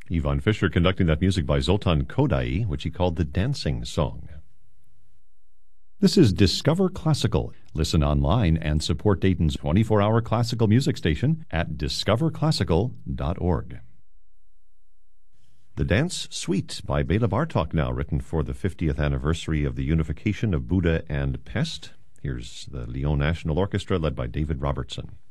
Ivan Fisher conducting that music by Zoltan Kodaly, which he called the Dancing Song. This is Discover Classical. Listen online and support Dayton's 24-hour classical music station at discoverclassical.org. The Dance Suite by Bela Bartok, now written for the 50th anniversary of the unification of Buda and Pest. Here's the Lyon National Orchestra led by David Robertson.